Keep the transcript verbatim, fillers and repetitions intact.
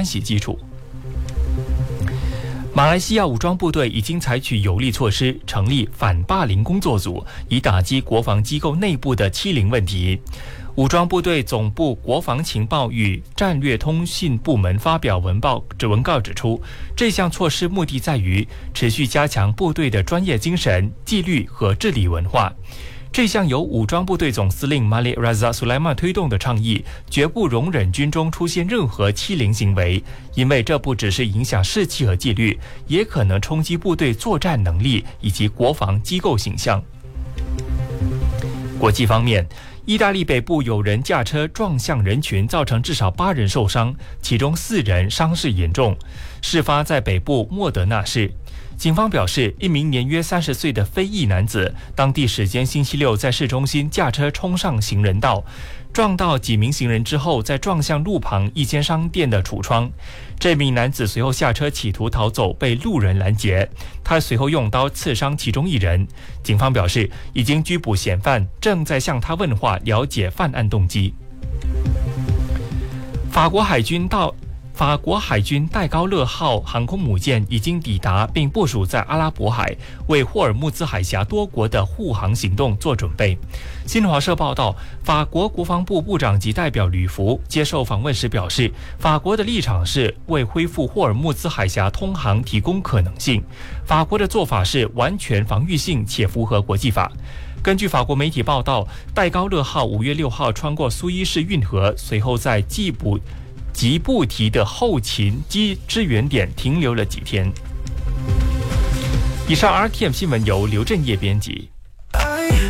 系基础。马来西亚武装部队已经采取有力措施，成立反霸凌工作组，以打击国防机构内部的欺凌问题。武装部队总部国防情报与战略通信部门发表文报文告指出，这项措施目的在于持续加强部队的专业精神、纪律和治理文化。这项由武装部队总司令马里拉扎苏莱曼推动的倡议，绝不容忍军中出现任何欺凌行为，因为这不只是影响士气和纪律，也可能冲击部队作战能力以及国防机构形象。国际方面，意大利北部有人驾车撞向人群，造成至少八人受伤，其中四人伤势严重。事发在北部莫德纳市。警方表示，一名年约三十岁的非裔男子，当地时间星期六在市中心驾车冲上行人道，撞到几名行人之后，再撞向路旁一间商店的橱窗。这名男子随后下车企图逃走，被路人拦截。他随后用刀刺伤其中一人。警方表示，已经拘捕嫌犯，正在向他问话，了解犯案动机。法国海军到法国海军戴高乐号航空母舰已经抵达并部署在阿拉伯海，为霍尔木兹海峡多国的护航行动做准备。新华社报道，法国国防部部长级代表吕福接受访问时表示，法国的立场是为恢复霍尔木兹海峡通航提供可能性。法国的做法是完全防御性且符合国际法。根据法国媒体报道，戴高乐号五月六号穿过苏伊士运河，随后在吉布吉布提的后勤机支援点停留了几天。以上 R T M 新闻由刘振业编辑。